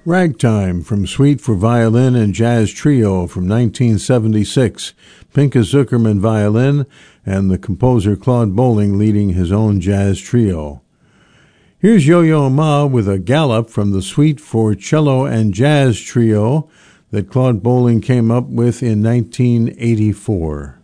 Ragtime from Suite for Violin and Jazz Trio from 1976. Pinchas Zuckerman violin and the composer Claude Bolling leading his own jazz trio. Here's Yo-Yo Ma with a gallop from the Suite for Cello and Jazz Trio that Claude Bolling came up with in 1984.